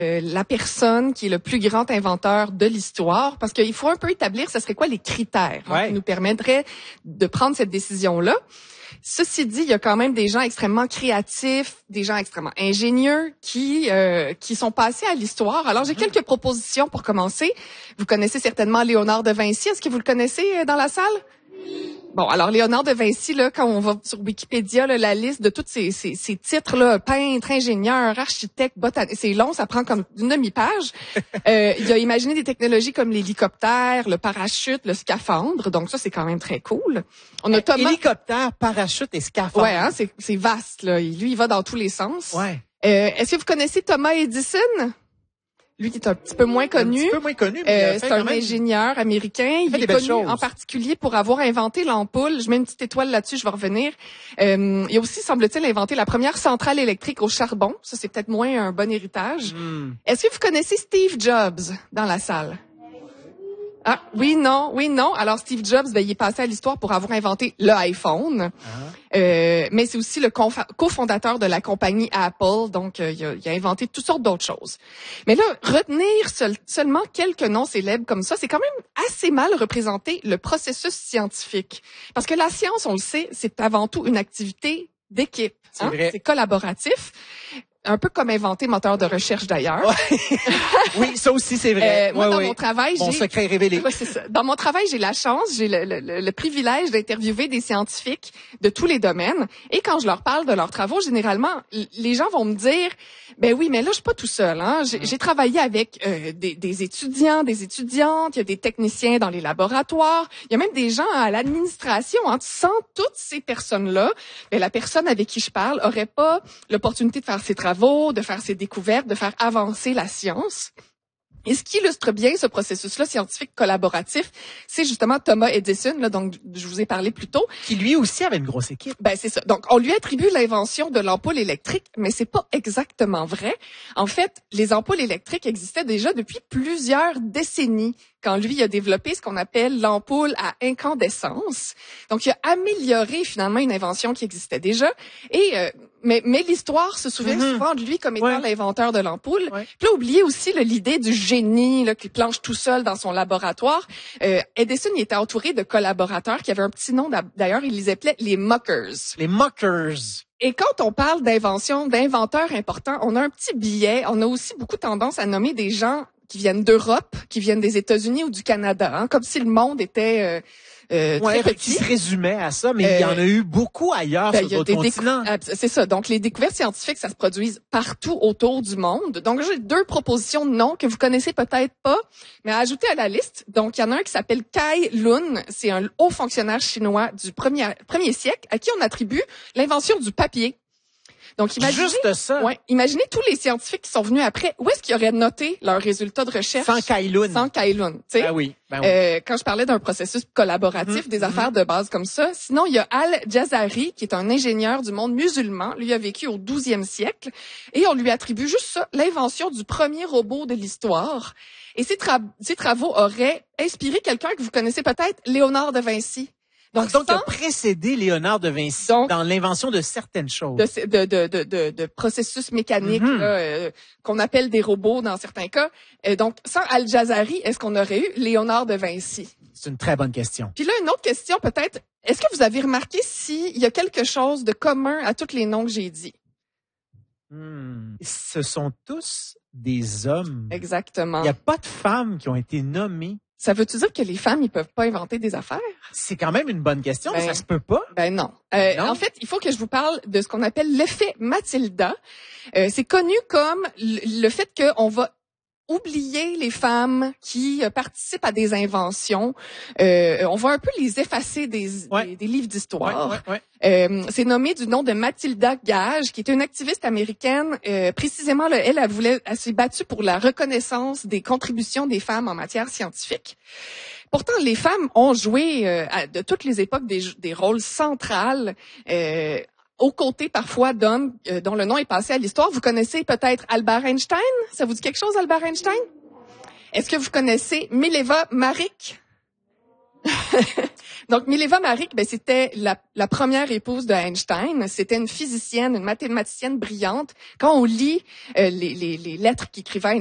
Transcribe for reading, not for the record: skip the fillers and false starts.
la personne qui est le plus grand inventeur de l'histoire, parce qu'il faut un peu établir ce serait quoi les critères qui nous permettraient de prendre cette décision-là. Ceci dit, il y a quand même des gens extrêmement créatifs, des gens extrêmement ingénieux qui sont passés à l'histoire. Alors, j'ai quelques propositions pour commencer. Vous connaissez certainement Léonard de Vinci. Est-ce que vous le connaissez dans la salle? Bon, alors Léonard de Vinci, là, quand on va sur Wikipédia, là, la liste de tous ces titres-là, peintre, ingénieur, architecte, botaniste, c'est long, ça prend comme une demi-page. Il a imaginé des technologies comme l'hélicoptère, le parachute, le scaphandre, donc ça, c'est quand même très cool. On a Thomas... Hélicoptère, parachute et scaphandre. Ouais, hein, c'est vaste, là. Lui, il va dans tous les sens. Ouais. Est-ce que vous connaissez Thomas Edison? Lui qui est un petit peu moins connu. Un petit peu moins connu, mais c'est un ingénieur américain. Il est connu en particulier pour avoir inventé l'ampoule. Je mets une petite étoile là-dessus, je vais revenir. Il a aussi, semble-t-il, inventé la première centrale électrique au charbon. Ça, c'est peut-être moins un bon héritage. Est-ce que vous connaissez Steve Jobs dans la salle? Ah, oui, non. Alors, Steve Jobs, il est passé à l'histoire pour avoir inventé le iPhone. Mais c'est aussi le cofondateur de la compagnie Apple. Donc, il a inventé toutes sortes d'autres choses. Mais là, retenir seulement quelques noms célèbres comme ça, c'est quand même assez mal représenter le processus scientifique. Parce que la science, on le sait, c'est avant tout une activité d'équipe. C'est collaboratif. Un peu comme inventer moteur de recherche d'ailleurs. Oui, ça aussi c'est vrai. Moi, dans mon travail, mon secret révélé. Ouais, c'est ça. Dans mon travail, j'ai la chance, j'ai le privilège d'interviewer des scientifiques de tous les domaines. Et quand je leur parle de leurs travaux, généralement, les gens vont me dire, ben oui, mais là, je suis pas tout seul. Hein. J'ai travaillé avec des étudiants, des étudiantes, il y a des techniciens dans les laboratoires, il y a même des gens à l'administration. Hein. Sans toutes ces personnes-là, ben, la personne avec qui je parle aurait pas l'opportunité de faire ses travaux, de faire ses découvertes, de faire avancer la science. Et ce qui illustre bien ce processus-là scientifique collaboratif, c'est justement Thomas Edison, là, donc je vous ai parlé plus tôt. Qui lui aussi avait une grosse équipe. Ben c'est ça. Donc on lui attribue l'invention de l'ampoule électrique, mais c'est pas exactement vrai. En fait, les ampoules électriques existaient déjà depuis plusieurs décennies quand lui a développé ce qu'on appelle l'ampoule à incandescence. Donc il a amélioré finalement une invention qui existait déjà. Et mais l'histoire se souvient souvent de lui comme étant l'inventeur de l'ampoule. Puis là, oubliez aussi l'idée du génie là, qui planche tout seul dans son laboratoire. Edison il était entouré de collaborateurs qui avaient un petit nom d'ailleurs, il les appelait les muckers. Les muckers. Et quand on parle d'invention, d'inventeurs importants, on a un petit biais. On a aussi beaucoup tendance à nommer des gens qui viennent d'Europe, qui viennent des États-Unis ou du Canada, hein, comme si le monde était très petit. Qui se résumait à ça, mais il y en a eu beaucoup ailleurs sur d'autres continents. C'est ça. Donc, les découvertes scientifiques, ça se produit partout autour du monde. Donc, j'ai deux propositions de noms que vous connaissez peut-être pas, mais à ajouter à la liste. Donc, il y en a un qui s'appelle Cai Lun. C'est un haut fonctionnaire chinois du premier siècle à qui on attribue l'invention du papier. Donc, imaginez, juste ça. Ouais, imaginez tous les scientifiques qui sont venus après. Où est-ce qu'ils auraient noté leurs résultats de recherche? Sans Cai Lun. Sans Cai Lun. Ben oui. Quand je parlais d'un processus collaboratif, des affaires de base comme ça. Sinon, il y a Al-Jazari, qui est un ingénieur du monde musulman. Lui a vécu au 12e siècle. Et on lui attribue juste ça, l'invention du premier robot de l'histoire. Et ces travaux auraient inspiré quelqu'un que vous connaissez peut-être, Léonard de Vinci. Donc il a précédé Léonard de Vinci dans l'invention de certaines choses. De processus mécaniques qu'on appelle des robots dans certains cas. Donc, sans Al-Jazari, est-ce qu'on aurait eu Léonard de Vinci? C'est une très bonne question. Puis là, une autre question peut-être. Est-ce que vous avez remarqué s'il y a quelque chose de commun à tous les noms que j'ai dit? Ce sont tous des hommes. Exactement. Il n'y a pas de femmes qui ont été nommées. Ça veut-tu dire que les femmes, ils peuvent pas inventer des affaires? C'est quand même une bonne question, mais ça se peut pas. Ben non. En fait, il faut que je vous parle de ce qu'on appelle l'effet Matilda. C'est connu comme le fait qu'on va oublier les femmes qui participent à des inventions. On va un peu les effacer des livres d'histoire. C'est nommé du nom de Matilda Gage, qui était une activiste américaine. Précisément, elle s'est battue pour la reconnaissance des contributions des femmes en matière scientifique. Pourtant, les femmes ont joué de toutes les époques des rôles centrales. Aux côtés parfois d'hommes dont le nom est passé à l'histoire. Vous connaissez peut-être Albert Einstein? Ça vous dit quelque chose, Albert Einstein? Est-ce que vous connaissez Mileva Maric? Donc, Mileva Maric, c'était la première épouse de Einstein. C'était une physicienne, une mathématicienne brillante. Quand on lit les lettres qu'écrivait